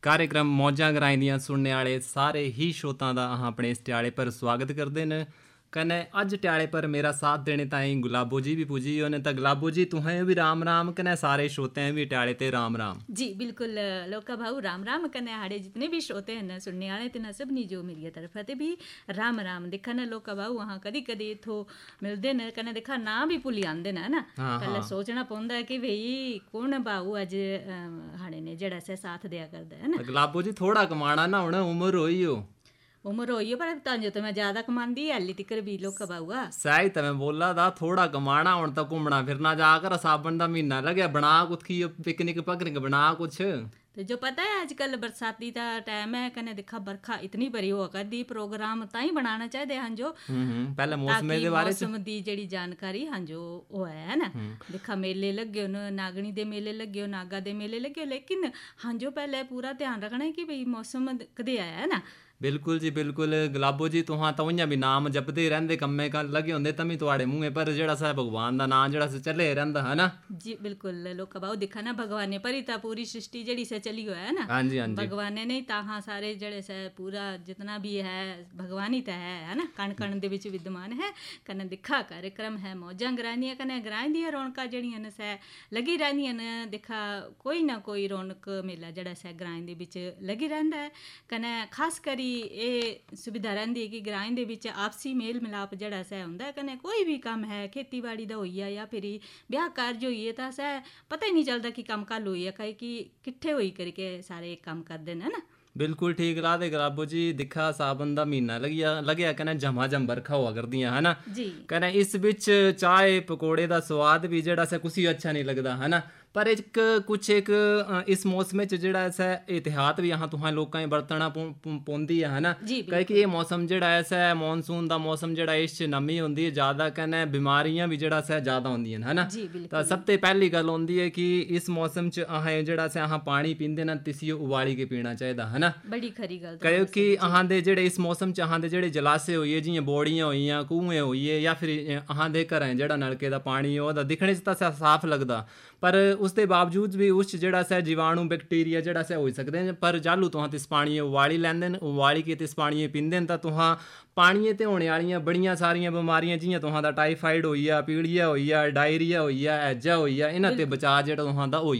कार्यक्रम मौजा ग्राएं दियां सुनने वाले सारे ही श्रोतां दा अहां अपने इस ट्याले पर स्वागत करदे न। कन्नै अज ट्याले पर मेरा साथ देने ताईं गुलाबो जी भी पुजी होने। तो गुलाबो जी तुहें भी राम राम, कन्नै सारे श्रोते भी ट्याले ते राम राम जी। बिल्कुल लोका भाऊ राम राम, कन्नै साढ़े जितने भी श्रोते हैं सुनने वाले तिना सबनी जो मेरी तरफ ते भी राम राम। दिखा न लोका भाऊ अहाँ कदी कदी इत्थों मिलते न, कन्नै दिखा ना भी भुल्ली आंदे न ना। पैह्ले सोचना पौंदा है कि भाई कौन भाऊ अज साढ़े ने जेड़ा से साथ दिया करदा है ना। गुलाबो जी थोड़ा कमाना ना, हुण उम्र होई हो, उम्र होई है, पर तांजो तो मैं ज्यादा कमांदी हाली तिकर भी लोका भाऊआ सही तो मैं बोला था थोड़ा कमाना। हुण तो घूमना फिरना जाकर साबन दा महीना लग्या, बना कुछ पिकनिक पकनिक बना कुछ। तो जो पता है आजकल बरसाती का टाइम है, कने दिखा बरखा इतनी बड़ी हो करदी, प्रोग्राम ताई बनाना चाहिए हाँ जो पहले मौसम दे बारे च मौसम दी जेड़ी जानकारी हाँ जो वो है ना। दिखा मेले लगे हो, नागणी दे मेले लगे हो, नागा दे मेले लगे हो, लेकिन हाँ जो पहले पूरा ध्यान रखना है कि भाई मौसम कदे आया है ना। बिल्कुल जी बिल्कुल। गुलाबो जी तुहां तो इ'यां भी नाम जपदे रहिंदे, कम्मे का लगे होंदे, तमी तुहाड़े मुंहे पर जेड़ा सा भगवान दा नाम जेड़ा से चले रहिंदा है ना। जी बिल्कुल लोका भाऊ दिखा ना, भगवान ने परी ता पूरी सृष्टि जेड़ी से चली हुआ है ना। हाँ जी हाँ जी, भगवान ने नहीं ताहा सारे जेड़े से पूरा जितना भी है भगवान ही तो है ना। कण कण दे विच विद्यमान है। कने दिखा कार्यक्रम है मौजां ग्रांदियां, कने ग्रां दियां रौनकां जेड़ियां न से लगी रहिंदियां न। दिखा कोई ना कोई रौनक मेला जेड़ा से ग्रां दे विच लगी रहिंदा है। कने खास करी ਇਹ ਸੁਵਿਧਾ ਰਹਿੰਦੀ ਹੈ ਕਿ ਗ੍ਰਾਂ ਦੇ ਵਿੱਚ ਆਪਸੀ ਮੇਲ ਮਿਲਾਪ ਜਿਹੜਾ ਸਹਿ ਹੁੰਦਾ। ਕਨੇ ਕੋਈ ਵੀ ਕੰਮ ਹੈ, ਖੇਤੀਬਾੜੀ ਦਾ ਹੋਈ ਆ ਜਾਂ ਫਿਰ ਵਿਆਹ ਕਾਰਜ ਹੋਈ ਹੈ, ਤਾਂ ਸਹਿ ਪਤਾ ਹੀ ਨਹੀਂ ਚੱਲਦਾ ਕਿ ਕੰਮ ਕੱਲ ਹੋਈ ਹੈ ਕਈ ਕਿ ਕਿੱਥੇ ਹੋਈ ਕਰਕੇ ਸਾਰੇ ਕੰਮ ਕਰਦੇ ਨੇ ਨਾ। बिल्कुल ठीक ला दे गुलाबो जी। दिखा साबन दा महीना लग्या कने झमाझम बरखा हुआ करदियां है ना जी। कने इस बिच चाय पकौड़े दा स्वाद भी जेड़ा सा कुछ अच्छा नहीं लगदा है ना। पर एक कुछ एक इस मौसम च जेड़ा ऐसा एहतियात भी यहाँ तुहां लोकां बरतना पौंदी है ना। क्योंकि ये मौसम जेड़ा ऐसा मॉनसून दा मौसम जेड़ा इस च नमी होंदी है ज़्यादा, कने बीमारियां भी जेड़ा सा ज़्यादा होंदियां है ना। तो सब तो पहली गल होंदी है कि इस मौसम च अहां जेड़ा सा अहां पानी पींदे ना तिसियो उबाली के पीना चाहिए है ना। बड़ी खरी गल। क्योंकि अहां दे जेड़े इस मौसम च अहां दे जेड़े जलाशय होइए, जियां बोड़ियां होइयां, कुएं होइए, या फिर अहां दे घरें जेड़ा नलके दा पानी ओह्दा दिखने च तां साफ लगदा, पर उसके बावजूद भी उस जेड़ा सा जीवाणु बैक्टीरिया जेड़ा सा हो सकते हैं। पर जालू तुहां तिस पानी उबाली लैंदे न, उबाली के तिस पानी पींदे न, तां तुहां पानी ते होने वालियां बड़ियां सारियां बीमारियां जियां तुहां दा टाइफाइड होई गेआ, पीलिया होई गेआ, डायरिया होई गेआ, हैजा होई गेआ, इन्हां ते बचाव जेड़ा तुहां दा होई